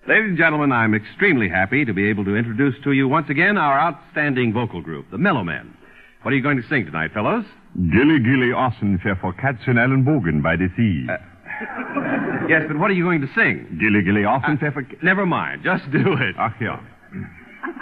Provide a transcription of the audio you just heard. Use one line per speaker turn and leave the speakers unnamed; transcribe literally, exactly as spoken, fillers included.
Ladies and gentlemen, I'm extremely happy to be able to introduce to you once again our outstanding vocal group, the Mellow Men. What are you going to sing tonight, fellows?
Gilly Gilly Ossenpfeffer for Katzen Ellenbogen by the sea.
Uh, yes, but what are you going to sing?
Gilly Gilly Ossenpfeffer...
Uh, never mind. Just do it.
Ach, ja.